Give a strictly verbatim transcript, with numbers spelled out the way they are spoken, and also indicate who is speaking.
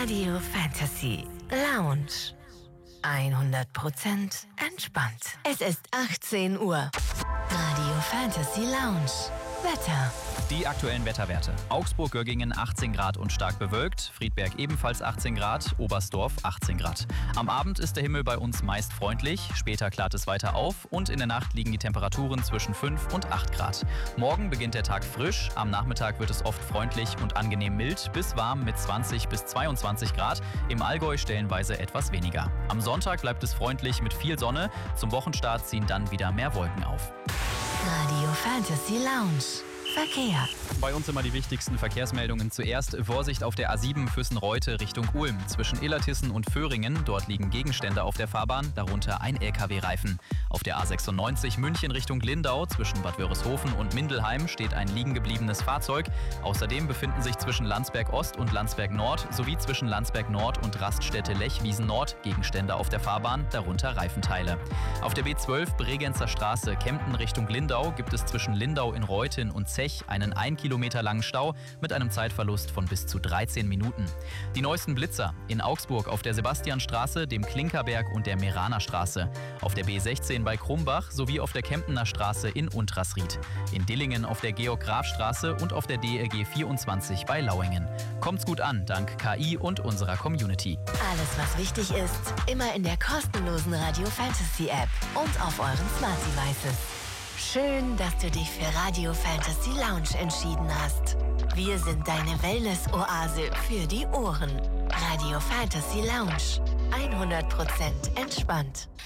Speaker 1: Radio Fantasy Lounge. hundert Prozent entspannt. Es ist achtzehn Uhr. Radio Fantasy Lounge. Wetter.
Speaker 2: Die aktuellen Wetterwerte. Augsburg-Göggingen achtzehn Grad und stark bewölkt, Friedberg ebenfalls achtzehn Grad, Oberstdorf achtzehn Grad. Am Abend ist der Himmel bei uns meist freundlich, später klart es weiter auf und in der Nacht liegen die Temperaturen zwischen fünf und acht Grad. Morgen beginnt der Tag frisch, am Nachmittag wird es oft freundlich und angenehm mild bis warm mit zwanzig bis zweiundzwanzig Grad, im Allgäu stellenweise etwas weniger. Am Sonntag bleibt es freundlich mit viel Sonne, zum Wochenstart ziehen dann wieder mehr Wolken auf.
Speaker 1: Radio Fantasy Lounge. Verkehr.
Speaker 2: Bei uns immer die wichtigsten Verkehrsmeldungen. Zuerst Vorsicht auf der A sieben Füssen-Reutte Richtung Ulm. Zwischen Illertissen und Föhringen, dort liegen Gegenstände auf der Fahrbahn, darunter ein L K W-Reifen. Auf der A sechsundneunzig München Richtung Lindau, zwischen Bad Wörishofen und Mindelheim, steht ein liegen gebliebenes Fahrzeug. Außerdem befinden sich zwischen Landsberg Ost und Landsberg Nord sowie zwischen Landsberg Nord und Raststätte Lechwiesen Nord Gegenstände auf der Fahrbahn, darunter Reifenteile. Auf der B zwölf Bregenzer Straße Kempten Richtung Lindau gibt es zwischen Lindau in Reuthen und Zech einen ein Kilometer langen Stau mit einem Zeitverlust von bis zu dreizehn Minuten. Die neuesten Blitzer in Augsburg auf der Sebastianstraße, dem Klinkerberg und der Meraner Straße, auf der B sechzehn bei Krumbach sowie auf der Kemptener Straße in Untersried, in Dillingen auf der Georg-Graf-Straße und auf der D L G vierundzwanzig bei Lauingen. Kommt's gut an, dank K I und unserer Community.
Speaker 1: Alles, was wichtig ist, immer in der kostenlosen Radio Fantasy App und auf euren Smart Devices. Schön, dass du dich für Radio Fantasy Lounge entschieden hast. Wir sind deine Wellness-Oase für die Ohren. Radio Fantasy Lounge. hundert Prozent entspannt.